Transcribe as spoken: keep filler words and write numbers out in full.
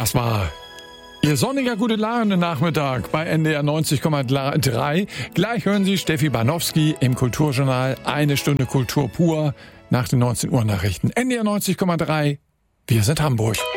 Das war Ihr sonniger gute Laune Nachmittag bei N D R neunzig Komma drei. Gleich hören Sie Steffi Banowski im Kulturjournal. Eine Stunde Kultur pur nach den neunzehn Uhr Nachrichten. N D R neunzig Komma drei. Wir sind Hamburg.